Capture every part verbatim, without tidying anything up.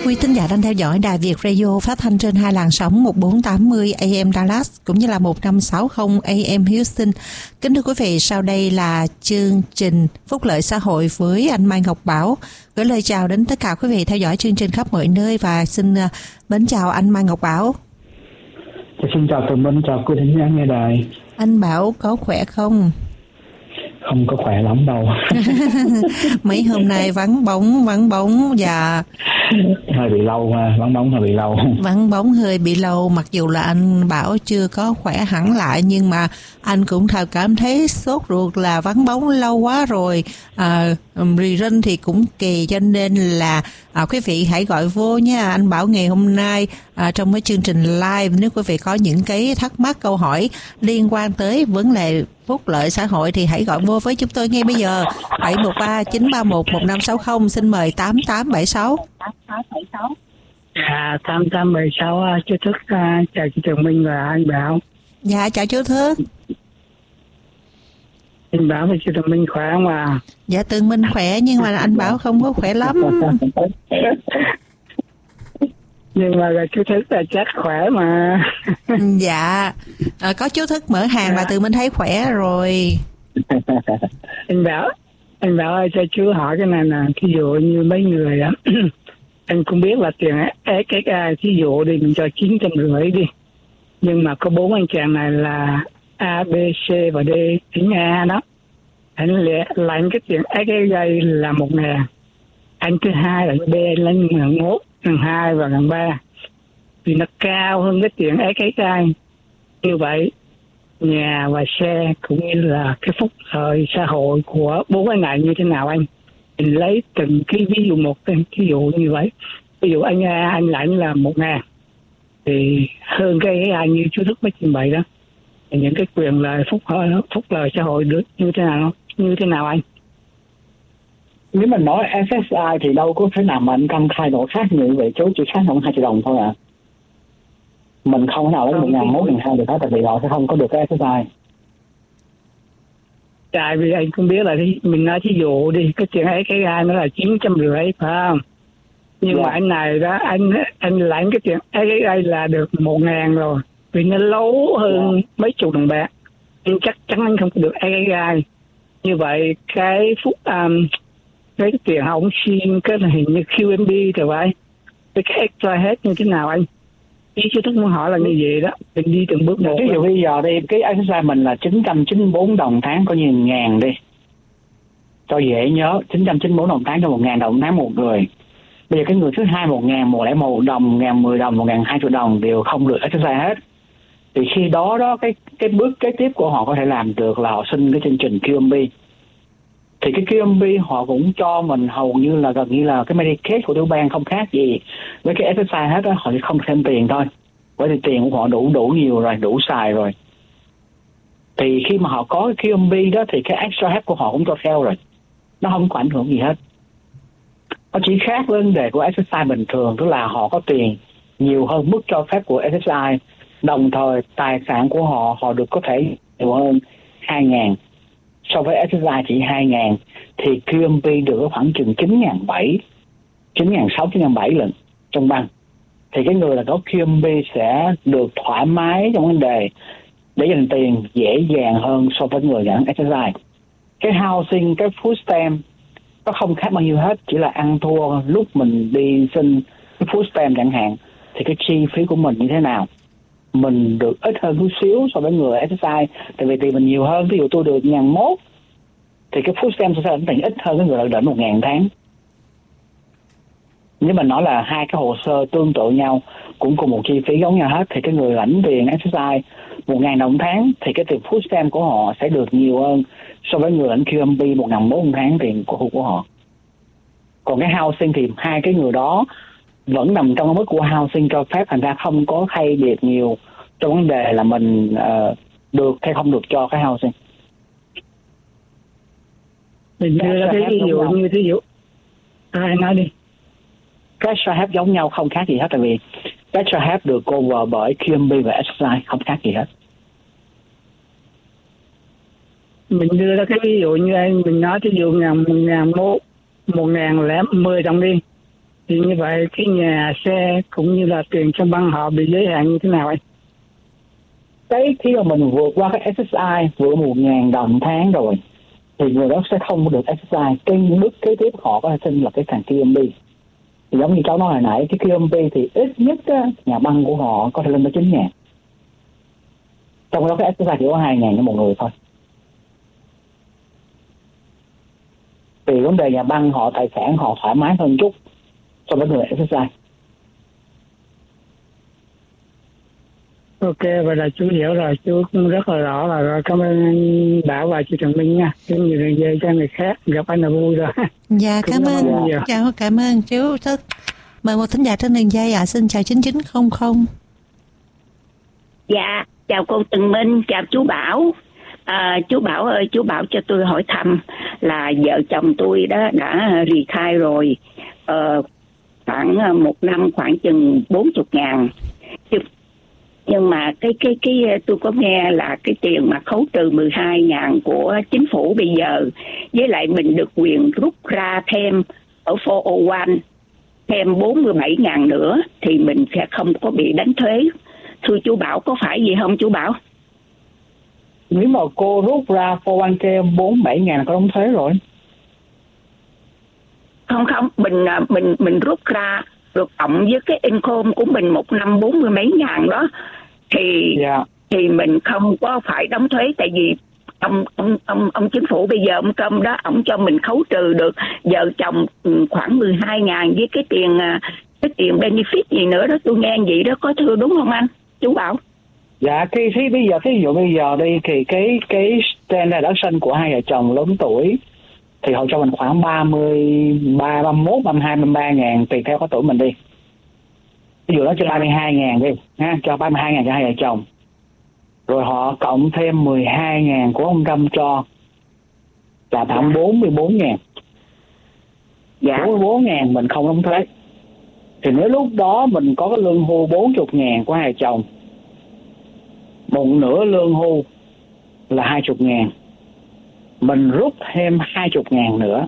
Quý thính giả đang theo dõi Đài Việt Radio phát thanh trên hai làn sóng một bốn tám mươi A M Dallas cũng như là một năm sáu mươi A M Houston. Kính thưa quý vị, sau đây là chương trình Phúc lợi xã hội với anh Mai Ngọc Bảo. Gửi lời chào đến tất cả quý vị theo dõi chương trình khắp mọi nơi và xin mến chào anh Mai Ngọc Bảo. Xin chào Tường Minh, chào quý thính giả nghe đài. Anh Bảo có khỏe không? Không có khỏe lắm đâu. Mấy hôm nay vắng bóng, vắng bóng và hơi bị lâu ha, vắng bóng hơi bị lâu. Vắng bóng hơi bị lâu, mặc dù là anh Bảo chưa có khỏe hẳn lại nhưng mà anh cũng thật cảm thấy sốt ruột là vắng bóng lâu quá rồi. À, rì rinh thì cũng kỳ, cho nên là à, quý vị hãy gọi vô nha. Anh Bảo ngày hôm nay à, trong cái chương trình live, nếu quý vị có những cái thắc mắc câu hỏi liên quan tới vấn đề phúc lợi xã hội thì hãy gọi vô với chúng tôi ngay bây giờ. bảy một ba chín ba một một năm sáu không. Xin mời tám tám bảy sáu. À, tám tám bảy sáu, chú Thức, uh, chào chị Tường Minh và anh Bảo. Dạ, chào chú Thức. Anh Bảo và chị Tường Minh khỏe không à? Dạ, Tường Minh khỏe nhưng mà anh Bảo không có khỏe lắm. Nhưng mà chú Thức là chắc khỏe mà. Dạ, à, có chú Thức mở hàng là Tường Minh thấy khỏe rồi. Anh Bảo, anh Bảo ơi, cho chú hỏi cái này nè, ví dụ như mấy người á, anh cũng biết là tiền ét ét i, ví dụ đi mình cho chín trăm rưỡi đi, nhưng mà có bốn anh chàng này là A, B, C và D, tiếng A đó, anh lãnh cái tiền ét ét i là một ngàn, anh thứ hai là B lãnh ngàn một, ngàn hai và ngàn ba, vì nó cao hơn cái tiền ét ét i. Như vậy nhà và xe cũng như là cái phúc lợi xã hội của bốn cái này như thế nào anh? Mình lấy từng cái ví dụ một, cái ví dụ như vậy. Ví dụ anh anh lãnh là một ngàn thì hơn cái ai như chú Thức mới trình bày đó, thì những cái quyền lợi phúc lợi phúc lợi xã hội được như thế nào như thế nào anh? Nếu mình nói ét ét i thì đâu có thể nào mà anh công khai độ khác như vậy, chú chỉ khác không hai triệu đồng thôi à. Mình không thể nào lấy một ngàn một ngàn hai được hết, tại vì họ sẽ không có được cái ét ét i. Tại vì anh cũng biết là mình nói thí dụ đi, cái tiền ét ét i nó là chín trăm rưỡi phải không? Nhưng yeah. mà anh này đó, anh anh lãnh cái tiền ét ét i là được một ngàn rồi, vì nó lâu hơn yeah. mấy chục đồng bạc, nhưng chắc chắn anh không có được ét ét i. Như vậy cái phúc um, cái tiền ông xin cái hình như quy em bê thì vậy, cái extra hết như thế nào anh? Ý chú Thức muốn hỏi là như vậy đó, mình đi từng bước một. Ví dụ bây giờ đi, cái ét ét i mình là chín trăm chín mươi bốn đồng tháng, coi như ngàn đi, cho dễ nhớ, chín trăm chín mươi bốn đồng tháng cho một ngàn đồng tháng một người. Bây giờ cái người thứ hai một ngàn, một lẻ một đồng, một ngàn mười đồng, một ngàn hai triệu đồng đều không được ét ét i hết. Thì khi đó đó cái cái bước kế tiếp của họ có thể làm được là họ xin cái chương trình quy em bê. Thì cái quy em bê họ cũng cho mình hầu như là gần như là cái Medicaid của tiểu bang, không khác gì với cái ét ét i hết đó, họ chỉ không thêm tiền thôi. Bởi vì tiền của họ đủ đủ nhiều rồi, đủ xài rồi. Thì khi mà họ có cái quy em bê đó thì cái extra help của họ cũng cho theo rồi. Nó không có ảnh hưởng gì hết. Nó chỉ khác với vấn đề của ét ét i bình thường, tức là họ có tiền nhiều hơn mức cho phép của ét ét i. Đồng thời tài sản của họ, họ được có thể nhiều hơn hai ngàn. So với ét ét i chỉ hai ngàn thì quy em bê được khoảng chừng chín ngàn bảy, chín ngàn sáu, chín ngàn bảy lần trong bang. Thì cái người là có quy em bê sẽ được thoải mái trong vấn đề để dành tiền dễ dàng hơn so với người nhận ét ét i. Cái housing, cái food stamp nó không khác bao nhiêu hết, chỉ là ăn thua lúc mình đi xin cái food stamp chẳng hạn, thì cái chi phí của mình như thế nào. Mình được ít hơn chút xíu so với người ét ét i, tại vì tiền mình nhiều hơn. Ví dụ tôi được ngàn mốt thì cái food stamp sẽ lãnh tiền ít hơn cái người lãnh một ngàn tháng. Nếu mình nói là hai cái hồ sơ tương tự nhau, cũng cùng một chi phí giống nhau hết, thì cái người lãnh tiền ét ét i một ngàn đồng tháng thì cái tiền food stamp của họ sẽ được nhiều hơn so với người lãnh quy em bê một ngàn một tháng tiền của của họ. Còn cái housing thì hai cái người đó vẫn nằm trong cái mức của housing cho phép, thành ra không có thay biệt nhiều trong vấn đề là mình uh, được hay không được cho cái housing. Mình đưa ra cái ví dụ như ví dụ ai nói đi. Cái extra help giống nhau, không khác gì hết, tại vì cái extra help được cover bởi quy em bê và ét ét i, không khác gì hết. Mình đưa ra cái ví dụ như anh mình nói ví dụ ngàn một ngàn một một ngàn lẻ mười đồng đi, Thì như vậy cái nhà xe cũng như là tiền trong băng họ bị giới hạn như thế nào anh? Cái khi mà mình vượt qua cái ét ét i vượt một ngàn đồng tháng rồi thì người đó sẽ không được ét ét i. Cái bước kế tiếp họ có thể xin là cái thằng quy em bê. Thì giống như cháu nói hồi nãy, cái quy em bê thì ít nhất á, nhà băng của họ có thể lên tới chín ngàn. Trong đó cái ét ét i chỉ có hai ngàn cho một người thôi. Vì vấn đề nhà băng họ tài sản họ thoải mái hơn chút so với người ét ét i. Ok, vậy là chú hiểu rồi, chú cũng rất là rõ rồi. Rồi cảm ơn anh Bảo và chị Trần Minh nha. Chứ nhiều đường dây cho người khác, gặp anh là vui rồi. Dạ, cảm ơn. Chào, cảm ơn chú Thức. Mời một thính giả trên đường dây ạ. À. Xin chào chín chín không không. Dạ, chào cô Trần Minh, chào chú Bảo. À, chú Bảo ơi, chú Bảo cho tôi hỏi thăm là vợ chồng tôi đó đã rì thai rồi. Ờ, khoảng một năm khoảng chừng bốn mươi ngàn. Nhưng mà cái cái cái tôi có nghe là cái tiền mà khấu trừ mười hai ngàn của chính phủ bây giờ, với lại mình được quyền rút ra thêm ở bốn không một thêm bốn mươi bảy ngàn nữa thì mình sẽ không có bị đánh thuế. Thưa chú Bảo, có phải gì không chú Bảo? Nếu mà cô rút ra bốn không một k bốn mươi bảy ngàn có đóng thuế rồi. Không không, mình mình mình rút ra được cộng với cái income của mình một năm bốn mươi mấy ngàn đó thì yeah. thì mình không có phải đóng thuế, tại vì ông ông ông ông chính phủ bây giờ ông Trump đó, ông cho mình khấu trừ được vợ chồng khoảng mười hai ngàn với cái tiền cái tiền benefit gì nữa đó, tôi nghe vậy đó, có thưa đúng không anh chú Bảo? Dạ, cái thì bây giờ ví dụ bây giờ đi thì cái cái standard deduction của hai vợ chồng lớn tuổi thì họ cho mình khoảng ba mươi ba, ba mươi mốt, ba mươi hai, ba mươi ba ngàn tùy theo có tuổi mình đi. Ví dụ nó cho ba mươi hai ngàn đi, ha, cho ba mươi hai ngàn cho hai vợ chồng. Rồi họ cộng thêm mười hai ngàn của ông Trump cho là khoảng bốn mươi bốn ngàn. Dạ. bốn mươi bốn ngàn mình không đóng thuế. Thì nếu lúc đó mình có cái lương hưu bốn mươi ngàn của hai vợ chồng, một nửa lương hưu là hai mươi ngàn, mình rút thêm hai mươi ngàn nữa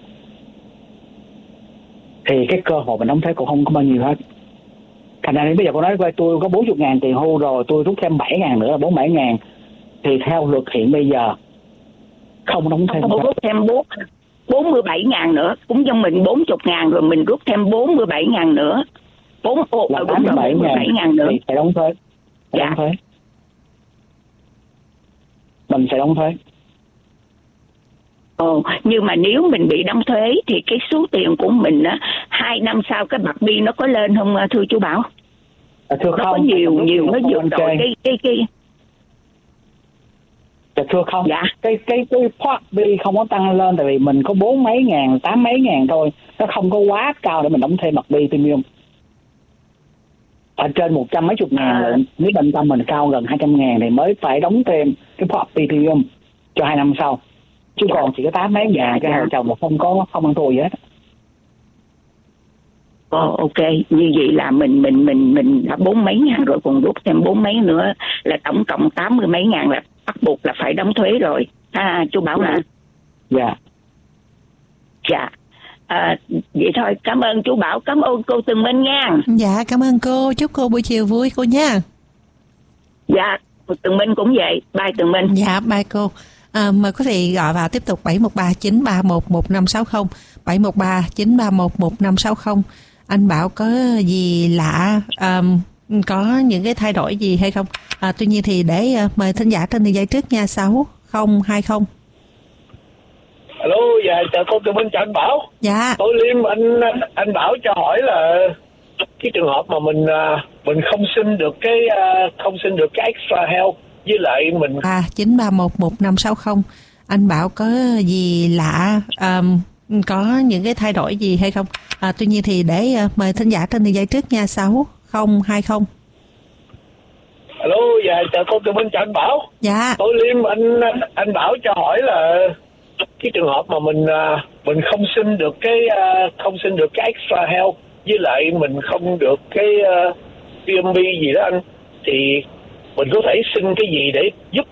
thì cái cơ hội mình đóng thuế cũng không có bao nhiêu hết. Thành ra bây giờ cô nói tôi có bốn mươi ngàn tiền hưu rồi, tôi rút thêm bảy ngàn nữa là bốn mươi bảy ngàn, thì theo luật hiện bây giờ không đóng thêm. Không rút thêm bốn mươi bảy ngàn nữa, cũng cho mình bốn mươi ngàn rồi mình rút thêm bốn mươi bảy ngàn nữa. bốn là tám mươi bảy ngàn nữa thì phải đóng thuế. Phải dạ. đóng thuế. Mình sẽ đóng thuế. Ồ, nhưng mà nếu mình bị đóng thuế thì cái số tiền của mình á, hai năm sau cái bạc bi nó có lên không thưa chú Bảo? À, thưa nó không, có nhiều nhiều nó vượt trội cái cái cái. Dạ, thưa không. Dạ. Cái cái cái bạc bi không có tăng lên tại vì mình có bốn mấy ngàn, tám mấy ngàn thôi, nó không có quá cao để mình đóng thêm bạc bi premium. Ở trên một trăm mấy chục ngàn à. Rồi, nếu bệnh tâm mình cao gần hai trăm ngàn thì mới phải đóng thêm cái bạc bi premium cho hai năm sau. Chứ dạ. còn chỉ có tám mấy ngàn cho hai vợ chồng là không có không ăn thua gì hết. Ồ, ok, như vậy là mình mình mình mình đã bốn mấy ngàn rồi, còn rút thêm bốn mấy nữa là tổng cộng tám mươi mấy ngàn, là bắt buộc là phải đóng thuế rồi. À, chú Bảo hả? Dạ. Dạ. À, vậy thôi, cảm ơn chú Bảo, cảm ơn cô Tường Minh nha. Dạ, cảm ơn cô, chúc cô buổi chiều vui cô nha. Dạ, Tường Minh cũng vậy, bye Tường Minh. Dạ, bye cô. À, mời quý vị gọi vào tiếp tục bảy một ba chín ba một một năm sáu không, bảy một ba chín ba một một năm sáu không. Anh Bảo có gì lạ, um, có những cái thay đổi gì hay không? À, tuy nhiên thì để uh, mời thính giả trên đường dây trước nha, sáu không hai không. Alo, dạ chào cô Tường Minh, chào anh Bảo. Dạ. Tôi Liêm, anh anh Bảo cho hỏi là cái trường hợp mà mình mình không xin được cái không xin được cái extra help với lại mình à chín ba một một năm sáu không. Anh Bảo có gì lạ, um, có những cái thay đổi gì hay không? À, tuy nhiên thì để uh, mời thính giả trên đường dây trước nha, sáu không hai không. Alo, dạ chào cô Tường Minh, chào anh Bảo. Dạ. Tôi Liêm, anh anh Bảo cho hỏi là cái trường hợp mà mình mình không xin được cái không xin được cái extra help với lại mình không được cái uh, pê em bê gì đó anh, thì mình có thể xin cái gì để giúp